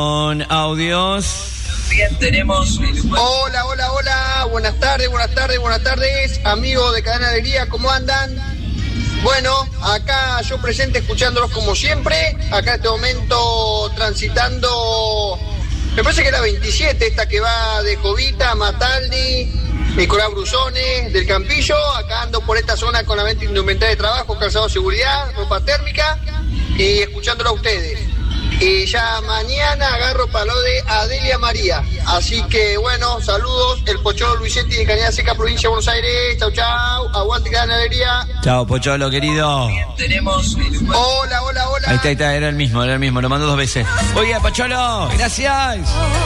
Con audios. Bien, tenemos. Hola. Buenas tardes, amigos de Cadena Alegría, ¿cómo andan? Bueno, acá yo presente escuchándolos como siempre. Acá en este momento transitando, me parece que es la 27, esta que va de Jovita, Mataldi, Nicolás Brusone, del Campillo. Acá ando por esta zona con la venta de indumentaria de trabajo, calzado de seguridad, ropa térmica y escuchándolo a ustedes. Y ya mañana agarro para lo de Adelia María. Así que bueno, saludos, el Pocholo Luisetti de Cañada Seca, provincia de Buenos Aires. Chau, aguante Cadena Alegría. Chao, Pocholo, querido. Tenemos. Hola. Ahí está, era el mismo, lo mando 2 veces. Oye, Pocholo, gracias.